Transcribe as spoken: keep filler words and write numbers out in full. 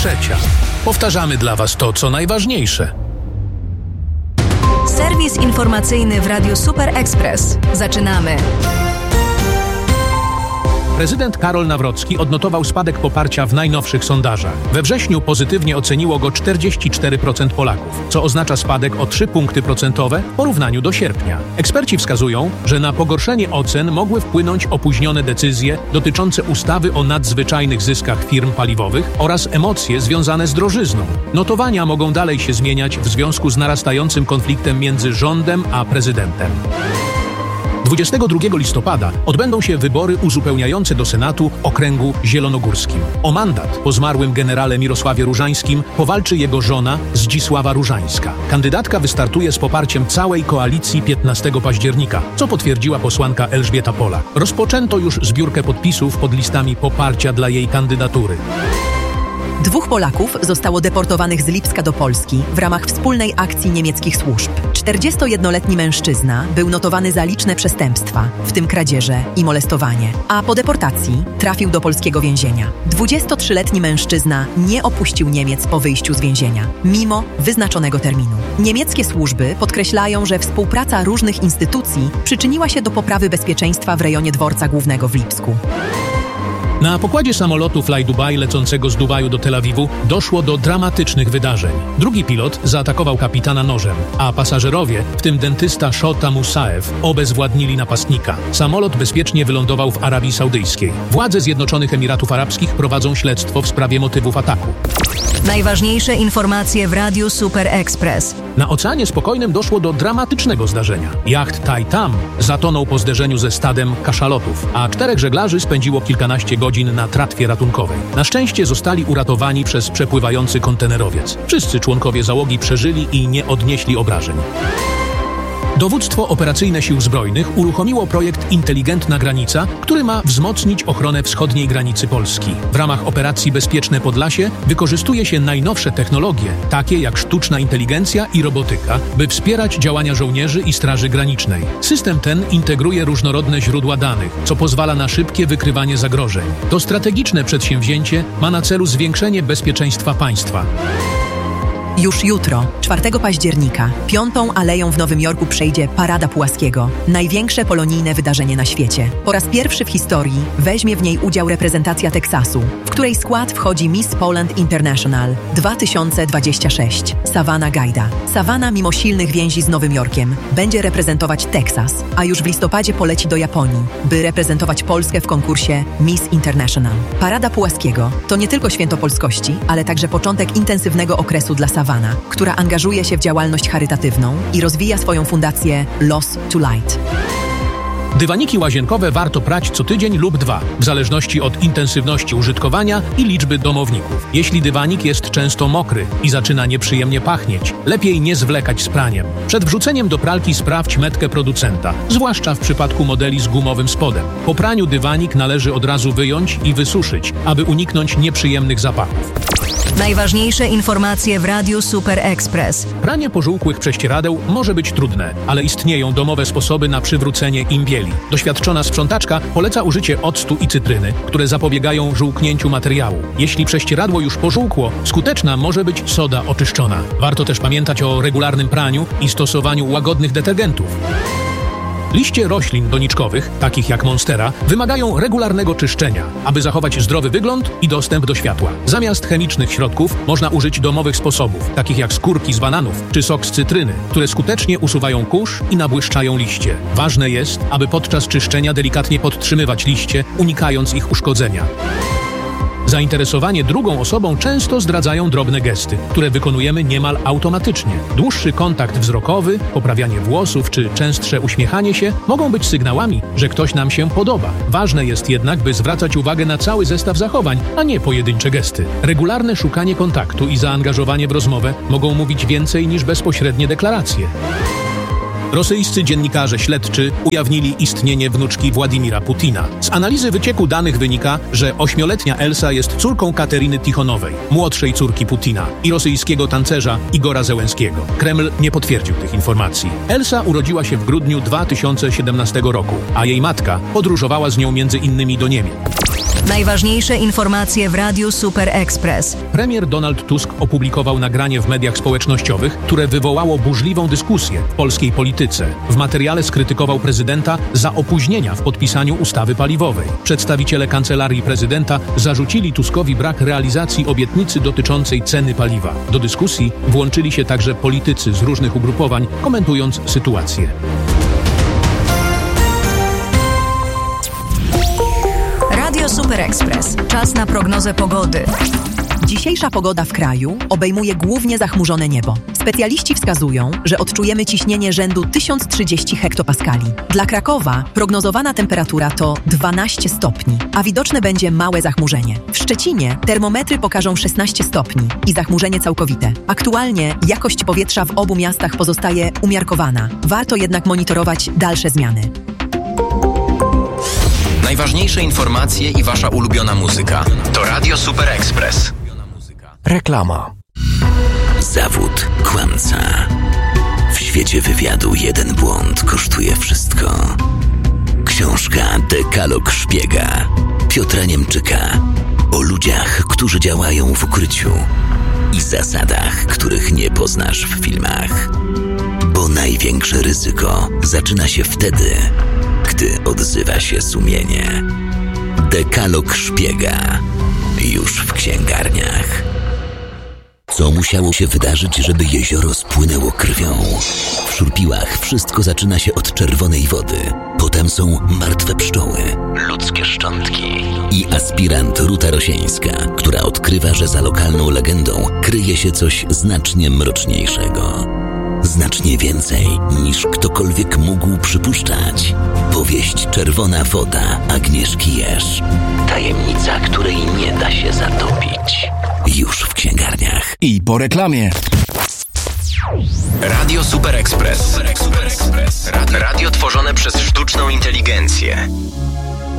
trzecia. Powtarzamy dla Was to, co najważniejsze. Serwis informacyjny w Radiu Super Express. Zaczynamy. Prezydent Karol Nawrocki odnotował spadek poparcia w najnowszych sondażach. We wrześniu pozytywnie oceniło go czterdzieści cztery procent Polaków, co oznacza spadek o trzy punkty procentowe w porównaniu do sierpnia. Eksperci wskazują, że na pogorszenie ocen mogły wpłynąć opóźnione decyzje dotyczące ustawy o nadzwyczajnych zyskach firm paliwowych oraz emocje związane z drożyzną. Notowania mogą dalej się zmieniać w związku z narastającym konfliktem między rządem a prezydentem. dwudziestego drugiego listopada odbędą się wybory uzupełniające do Senatu okręgu zielonogórskim. O mandat po zmarłym generale Mirosławie Różańskim powalczy jego żona Zdzisława Różańska. Kandydatka wystartuje z poparciem całej koalicji piętnastego października, co potwierdziła posłanka Elżbieta Polak. Rozpoczęto już zbiórkę podpisów pod listami poparcia dla jej kandydatury. Dwóch Polaków zostało deportowanych z Lipska do Polski w ramach wspólnej akcji niemieckich służb. czterdziestojednoletni mężczyzna był notowany za liczne przestępstwa, w tym kradzieże i molestowanie, a po deportacji trafił do polskiego więzienia. dwudziestotrzyletni mężczyzna nie opuścił Niemiec po wyjściu z więzienia, mimo wyznaczonego terminu. Niemieckie służby podkreślają, że współpraca różnych instytucji przyczyniła się do poprawy bezpieczeństwa w rejonie dworca głównego w Lipsku. Na pokładzie samolotu Fly Dubai lecącego z Dubaju do Tel Awiwu doszło do dramatycznych wydarzeń. Drugi pilot zaatakował kapitana nożem, a pasażerowie, w tym dentysta Shota Musaev, obezwładnili napastnika. Samolot bezpiecznie wylądował w Arabii Saudyjskiej. Władze Zjednoczonych Emiratów Arabskich prowadzą śledztwo w sprawie motywów ataku. Najważniejsze informacje w Radiu Super Express. Na Oceanie Spokojnym doszło do dramatycznego zdarzenia. Jacht Tai Tam zatonął po zderzeniu ze stadem kaszalotów, a czterech żeglarzy spędziło kilkanaście godzin na tratwie ratunkowej. Na szczęście zostali uratowani przez przepływający kontenerowiec. Wszyscy członkowie załogi przeżyli i nie odnieśli obrażeń. Dowództwo Operacyjne Sił Zbrojnych uruchomiło projekt Inteligentna Granica, który ma wzmocnić ochronę wschodniej granicy Polski. W ramach operacji Bezpieczne Podlasie wykorzystuje się najnowsze technologie, takie jak sztuczna inteligencja i robotyka, by wspierać działania żołnierzy i Straży Granicznej. System ten integruje różnorodne źródła danych, co pozwala na szybkie wykrywanie zagrożeń. To strategiczne przedsięwzięcie ma na celu zwiększenie bezpieczeństwa państwa. Już jutro, czwartego października, Piątą Aleją w Nowym Jorku przejdzie Parada Pułaskiego, największe polonijne wydarzenie na świecie. Po raz pierwszy w historii weźmie w niej udział reprezentacja Teksasu, w której skład wchodzi Miss Poland International dwa tysiące dwadzieścia sześć, Savannah Gajda. Savannah, mimo silnych więzi z Nowym Jorkiem, będzie reprezentować Teksas, a już w listopadzie poleci do Japonii, by reprezentować Polskę w konkursie Miss International. Parada Pułaskiego to nie tylko święto polskości, ale także początek intensywnego okresu dla Savannah, która angażuje się w działalność charytatywną i rozwija swoją fundację Loss to Light. Dywaniki łazienkowe warto prać co tydzień lub dwa, w zależności od intensywności użytkowania i liczby domowników. Jeśli dywanik jest często mokry i zaczyna nieprzyjemnie pachnieć, lepiej nie zwlekać z praniem. Przed wrzuceniem do pralki sprawdź metkę producenta, zwłaszcza w przypadku modeli z gumowym spodem. Po praniu dywanik należy od razu wyjąć i wysuszyć, aby uniknąć nieprzyjemnych zapachów. Najważniejsze informacje w Radiu Super Express. Pranie pożółkłych prześcieradeł może być trudne, ale istnieją domowe sposoby na przywrócenie im bieli. Doświadczona sprzątaczka poleca użycie octu i cytryny, które zapobiegają żółknięciu materiału. Jeśli prześcieradło już pożółkło, skuteczna może być soda oczyszczona. Warto też pamiętać o regularnym praniu i stosowaniu łagodnych detergentów. Liście roślin doniczkowych, takich jak monstera, wymagają regularnego czyszczenia, aby zachować zdrowy wygląd i dostęp do światła. Zamiast chemicznych środków można użyć domowych sposobów, takich jak skórki z bananów czy sok z cytryny, które skutecznie usuwają kurz i nabłyszczają liście. Ważne jest, aby podczas czyszczenia delikatnie podtrzymywać liście, unikając ich uszkodzenia. Zainteresowanie drugą osobą często zdradzają drobne gesty, które wykonujemy niemal automatycznie. Dłuższy kontakt wzrokowy, poprawianie włosów czy częstsze uśmiechanie się mogą być sygnałami, że ktoś nam się podoba. Ważne jest jednak, by zwracać uwagę na cały zestaw zachowań, a nie pojedyncze gesty. Regularne szukanie kontaktu i zaangażowanie w rozmowę mogą mówić więcej niż bezpośrednie deklaracje. Rosyjscy dziennikarze śledczy ujawnili istnienie wnuczki Władimira Putina. Z analizy wycieku danych wynika, że ośmioletnia Elsa jest córką Kateryny Tichonowej, młodszej córki Putina i rosyjskiego tancerza Igora Zełenskiego. Kreml nie potwierdził tych informacji. Elsa urodziła się w grudniu dwa tysiące siedemnastego roku, a jej matka podróżowała z nią między innymi do Niemiec. Najważniejsze informacje w Radiu Super Express. Premier Donald Tusk opublikował nagranie w mediach społecznościowych, które wywołało burzliwą dyskusję w polskiej polityce. W materiale skrytykował prezydenta za opóźnienia w podpisaniu ustawy paliwowej. Przedstawiciele Kancelarii Prezydenta zarzucili Tuskowi brak realizacji obietnicy dotyczącej ceny paliwa. Do dyskusji włączyli się także politycy z różnych ugrupowań, komentując sytuację. Radio Super Express. Czas na prognozę pogody. Dzisiejsza pogoda w kraju obejmuje głównie zachmurzone niebo. Specjaliści wskazują, że odczujemy ciśnienie rzędu tysiąc trzydzieści hektopaskali. Dla Krakowa prognozowana temperatura to dwanaście stopni, a widoczne będzie małe zachmurzenie. W Szczecinie termometry pokażą szesnaście stopni i zachmurzenie całkowite. Aktualnie jakość powietrza w obu miastach pozostaje umiarkowana. Warto jednak monitorować dalsze zmiany. Najważniejsze informacje i wasza ulubiona muzyka to Radio Super Express. Reklama. Zawód kłamca. W świecie wywiadu jeden błąd kosztuje wszystko. Książka Dekalog Szpiega Piotra Niemczyka o ludziach, którzy działają w ukryciu i zasadach, których nie poznasz w filmach. Bo największe ryzyko zaczyna się wtedy, gdy odzywa się sumienie. Dekalog Szpiega. Już w księgarniach. Co musiało się wydarzyć, żeby jezioro spłynęło krwią? W Szurpiłach wszystko zaczyna się od czerwonej wody. Potem są martwe pszczoły, ludzkie szczątki i aspirant Ruta Rosieńska, która odkrywa, że za lokalną legendą kryje się coś znacznie mroczniejszego. Znacznie więcej niż ktokolwiek mógł przypuszczać. Powieść Czerwona woda Agnieszki Jerz. Tajemnica, której nie da się zatopić. Już w księgarniach. I po reklamie. Radio Super Express. Radio tworzone przez sztuczną inteligencję.